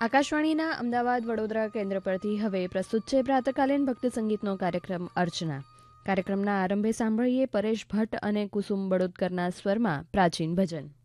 આકાશવાણીના અમદાવાદ વડોદરા કેન્દ્ર પરથી હવે પ્રસ્તુત છે પ્રાતકાલીન ભક્તિ સંગીતનો કાર્યક્રમ અર્ચના. કાર્યક્રમના આરંભે સાંભળીએ પરેશ ભટ્ટ અને કુસુમ બડોદકરના સ્વરમાં પ્રાચીન ભજન.